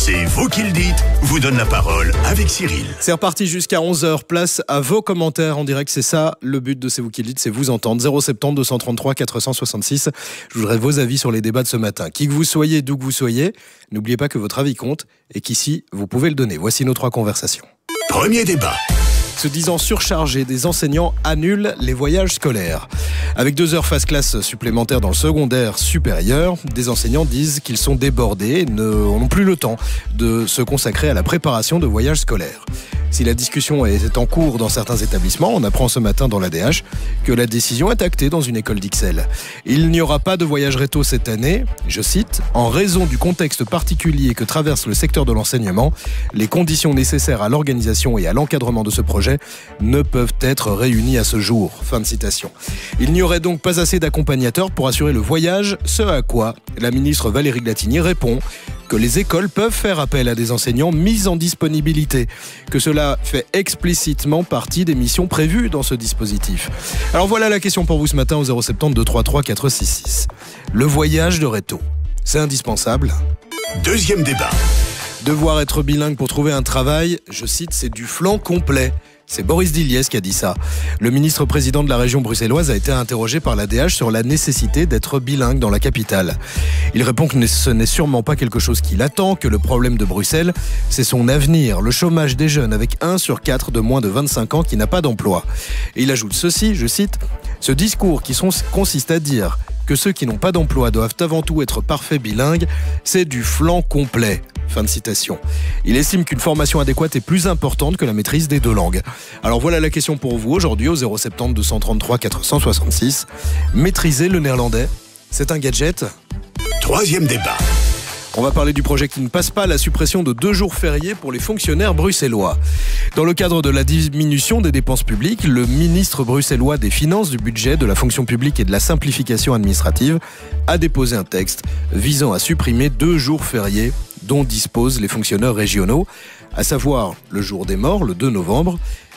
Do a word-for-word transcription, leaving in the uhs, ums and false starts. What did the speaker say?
C'est vous qui le dites, vous donne la parole avec Cyril. C'est reparti jusqu'à onze heures, place à vos commentaires en direct, c'est ça le but de C'est vous qui le dites, c'est vous entendre. zéro sept zéro deux cent trente-trois quatre cent soixante-six, je voudrais vos avis sur les débats de ce matin. Qui que vous soyez, d'où que vous soyez, n'oubliez pas que votre avis compte et qu'ici, vous pouvez le donner. Voici nos trois conversations. Premier débat. Se disant surchargés, des enseignants annulent les voyages scolaires. Avec deux heures phase classe supplémentaires dans le secondaire supérieur, des enseignants disent qu'ils sont débordés et n'ont plus le temps de se consacrer à la préparation de voyages scolaires. Si la discussion est en cours dans certains établissements, on apprend ce matin dans l'A D H que la décision est actée dans une école d'Ixelles. Il n'y aura pas de voyage réto cette année, je cite, « En raison du contexte particulier que traverse le secteur de l'enseignement, les conditions nécessaires à l'organisation et à l'encadrement de ce projet ne peuvent être réunies à ce jour. » Fin de citation. Il n'y aurait donc pas assez d'accompagnateurs pour assurer le voyage, ce à quoi la ministre Valérie Glatinier répond que les écoles peuvent faire appel à des enseignants mis en disponibilité, que cela fait explicitement partie des missions prévues dans ce dispositif. Alors voilà la question pour vous ce matin au zéro sept zéro deux trois trois quatre six six. Le voyage de réto, c'est indispensable ? Deuxième débat. Devoir être bilingue pour trouver un travail, je cite, c'est du flanc complet. C'est Boris Diliès qui a dit ça. Le ministre président de la région bruxelloise a été interrogé par l'A D H sur la nécessité d'être bilingue dans la capitale. Il répond que ce n'est sûrement pas quelque chose qui l'attend, que le problème de Bruxelles, c'est son avenir, le chômage des jeunes avec un sur quatre de moins de vingt-cinq ans qui n'a pas d'emploi. Et il ajoute ceci, je cite, « Ce discours qui sont, consiste à dire que ceux qui n'ont pas d'emploi doivent avant tout être parfaits bilingues, c'est du flanc complet. » Fin de citation. Il estime qu'une formation adéquate est plus importante que la maîtrise des deux langues. Alors voilà la question pour vous aujourd'hui au zéro sept zéro deux cent trente-trois quatre cent soixante-six. Maîtriser le néerlandais, c'est un gadget ? Troisième débat. On va parler du projet qui ne passe pas, la suppression de deux jours fériés pour les fonctionnaires bruxellois. Dans le cadre de la diminution des dépenses publiques, le ministre bruxellois des Finances, du Budget, de la fonction publique et de la simplification administrative a déposé un texte visant à supprimer deux jours fériés dont disposent les fonctionnaires régionaux, à savoir le jour des morts, le deux novembre,